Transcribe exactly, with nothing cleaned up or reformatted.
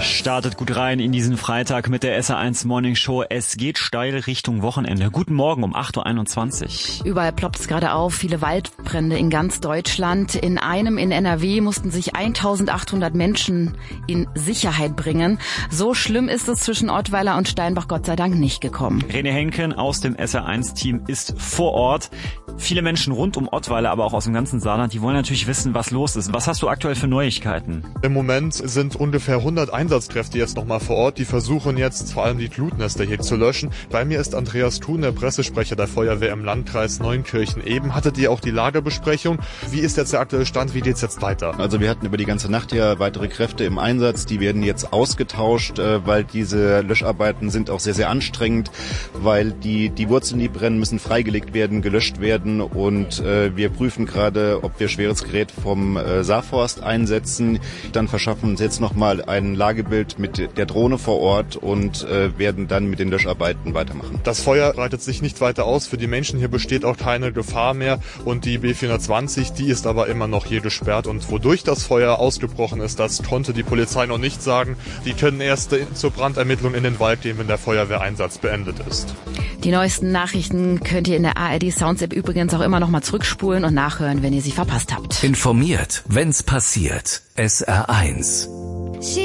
Startet gut rein in diesen Freitag mit der S R eins Morning Show. Es geht steil Richtung Wochenende. Guten Morgen um acht Uhr einundzwanzig. Überall ploppt es gerade auf. Viele Waldbrände in ganz Deutschland. In einem in N R W mussten sich eintausendachthundert Menschen in Sicherheit bringen. So schlimm ist es zwischen Ottweiler und Steinbach Gott sei Dank nicht gekommen. René Henken aus dem S R eins Team ist vor Ort. Viele Menschen rund um Ottweiler, aber auch aus dem ganzen Saarland, die wollen natürlich wissen, was los ist. Was hast du aktuell für Neuigkeiten? Im Moment sind ungefähr hundert Einsatzkräfte jetzt nochmal vor Ort. Die versuchen jetzt vor allem die Glutnester hier zu löschen. Bei mir ist Andreas Thun, der Pressesprecher der Feuerwehr im Landkreis Neunkirchen. Eben hattet ihr auch die Lagebesprechung. Wie ist jetzt der aktuelle Stand? Wie geht's jetzt weiter? Also wir hatten über die ganze Nacht ja weitere Kräfte im Einsatz. Die werden jetzt ausgetauscht, weil diese Löscharbeiten sind auch sehr, sehr anstrengend, weil die, die Wurzeln, die brennen, müssen freigelegt werden, gelöscht werden. Und äh, wir prüfen gerade, ob wir schweres Gerät vom äh, Saarforst einsetzen. Dann verschaffen uns jetzt nochmal ein Lagebild mit der Drohne vor Ort und äh, werden dann mit den Löscharbeiten weitermachen. Das Feuer breitet sich nicht weiter aus. Für die Menschen hier besteht auch keine Gefahr mehr. Und die B vierhundertzwanzig, die ist aber immer noch hier gesperrt. Und wodurch das Feuer ausgebrochen ist, das konnte die Polizei noch nicht sagen. Die können erst zur Brandermittlung in den Wald gehen, wenn der Feuerwehreinsatz beendet ist. Die neuesten Nachrichten könnt ihr in der A R D Sounds App übrigens auch immer noch mal zurückspulen und nachhören, wenn ihr sie verpasst habt. Informiert, wenn's passiert. S R eins.